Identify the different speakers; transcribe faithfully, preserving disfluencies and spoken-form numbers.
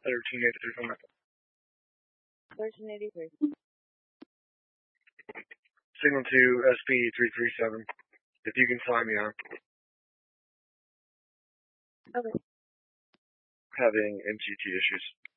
Speaker 1: thirteen eighty-three.
Speaker 2: thirteen eighty-three.
Speaker 1: Signal to S P three three seven. If you can fly me out.
Speaker 2: Okay.
Speaker 1: Having M C T issues.